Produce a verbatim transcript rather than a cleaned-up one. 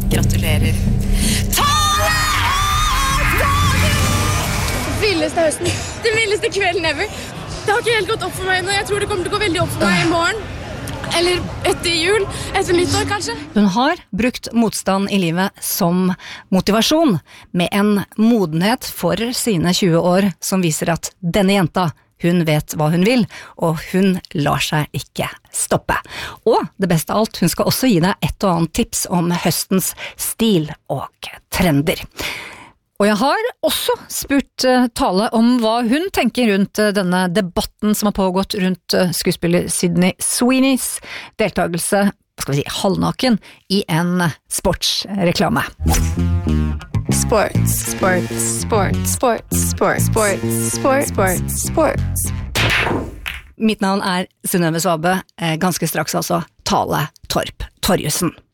Gratulerer. Tale av dagen! Villeste høsten. Den villeste kvelden ever. Det har ikke helt gått opp for meg ennå. Jeg tror det kommer til å gå veldig opp for meg i morgen. Eller etter jul. Etter nyttår, kanskje. Hun har brukt motstand i livet som motivasjon, med en modenhet for sine tjue år som viser at denne jenta, hun vet hva hun vil, og hun lar seg ikke stoppe. Og det beste av alt, hun skal også gi deg et og annet tips om høstens stil og trender. Og jeg har også spurt uh, Tale om hva hun tenker rundt uh, denne debatten som har pågått rundt uh, skuespiller Sydney Sweeneys deltakelse, skal vi si, halvnaken, i en uh, sportsreklame. Sports, sports, sports, sports, sports, sports, sports, sports, sports. Mitt navn er Synnøve Svabe, uh, ganske straks altså Tale Torp Torjussen.